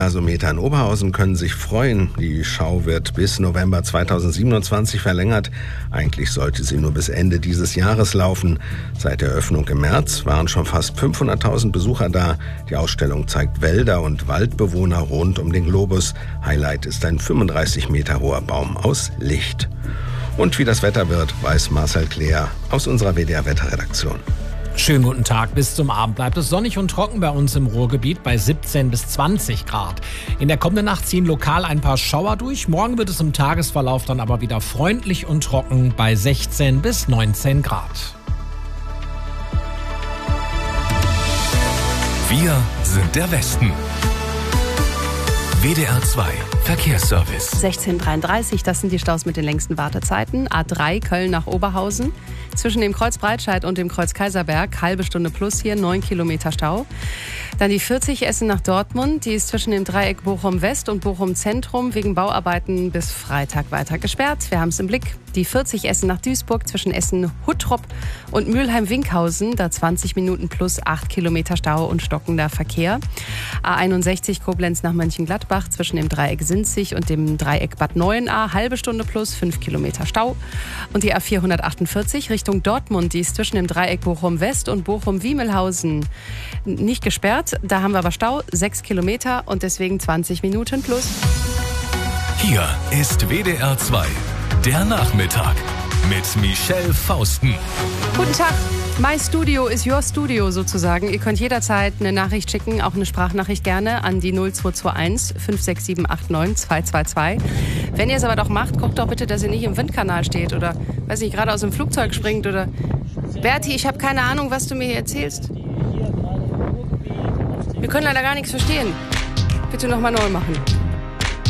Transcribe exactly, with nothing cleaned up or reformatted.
Gasometer in Oberhausen können sich freuen. Die Schau wird bis November zweitausendsiebenundzwanzig verlängert. Eigentlich sollte sie nur bis Ende dieses Jahres laufen. Seit der Eröffnung im März waren schon fast fünfhunderttausend Besucher da. Die Ausstellung zeigt Wälder und Waldbewohner rund um den Globus. Highlight ist ein fünfunddreißig Meter hoher Baum aus Licht. Und wie das Wetter wird, weiß Marcel Kleer aus unserer W D R-Wetterredaktion. Schönen guten Tag. Bis zum Abend bleibt es sonnig und trocken bei uns im Ruhrgebiet bei siebzehn bis zwanzig Grad. In der kommenden Nacht ziehen lokal ein paar Schauer durch. Morgen wird es im Tagesverlauf dann aber wieder freundlich und trocken bei sechzehn bis neunzehn Grad. Wir sind der Westen. W D R zwei Verkehrsservice. sechzehn Uhr dreiunddreißig, das sind die Staus mit den längsten Wartezeiten. A drei Köln nach Oberhausen. Zwischen dem Kreuz Breitscheid und dem Kreuz Kaiserberg, halbe Stunde plus hier, neun Kilometer Stau. Dann die vierzig Essen nach Dortmund, die ist zwischen dem Dreieck Bochum West und Bochum Zentrum wegen Bauarbeiten bis Freitag weiter gesperrt. Wir haben es im Blick. Die vierzig Essen nach Duisburg zwischen Essen-Huttrop und Mülheim-Winkhausen, da zwanzig Minuten plus acht Kilometer Stau und stockender Verkehr. A einundsechzig Koblenz nach Mönchengladbach zwischen dem Dreieck Sinzig und dem Dreieck Bad Neuenahr, halbe Stunde plus fünf Kilometer Stau. Und die A vierhundertachtundvierzig Richtung Dortmund, die ist zwischen dem Dreieck Bochum West und Bochum-Wiemelhausen nicht gesperrt. Da haben wir aber Stau, sechs Kilometer und deswegen zwanzig Minuten plus. Hier ist W D R zwei, der Nachmittag mit Michelle Fausten. Guten Tag. My Studio is your Studio sozusagen. Ihr könnt jederzeit eine Nachricht schicken, auch eine Sprachnachricht gerne an die null zwei zwei eins fünf sechs sieben acht neun zwei zwei zwei. Wenn ihr es aber doch macht, guckt doch bitte, dass ihr nicht im Windkanal steht oder, weiß nicht, gerade aus dem Flugzeug springt oder... Berti, ich habe keine Ahnung, was du mir hier erzählst. Wir können leider gar nichts verstehen. Bitte nochmal neu machen.